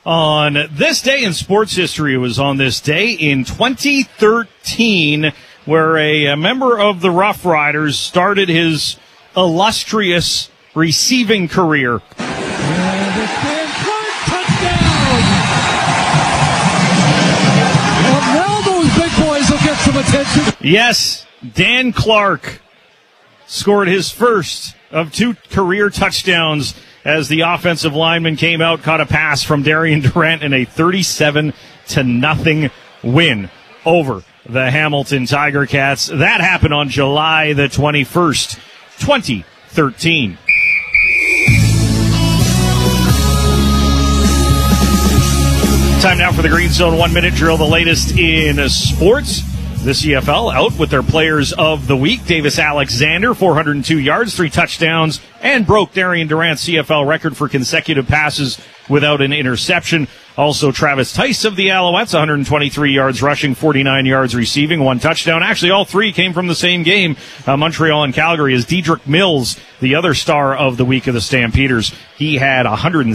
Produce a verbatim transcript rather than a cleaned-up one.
On this day in sports history, it was on this day in twenty thirteen where a, a member of the Rough Riders started his illustrious receiving career. And it's Dan Clark, touchdown! Well, now those big boys will get some attention. Yes, Dan Clark scored his first of two career touchdowns as the offensive lineman came out, caught a pass from Darian Durant in a thirty-seven to nothing win over the Hamilton Tiger Cats. That happened on July the twenty-first, twenty thirteen. Time now for the Green Zone one-minute drill, the latest in sports. The C F L out with their players of the week. Davis Alexander, four hundred two yards, three touchdowns, and broke Darian Durant's C F L record for consecutive passes without an interception. Also, Travis Tice of the Alouettes, one hundred twenty-three yards rushing, forty-nine yards receiving, one touchdown. Actually, all three came from the same game, uh, Montreal and Calgary, as Dedrick Mills, the other star of the week of the Stampeders. He had one hundred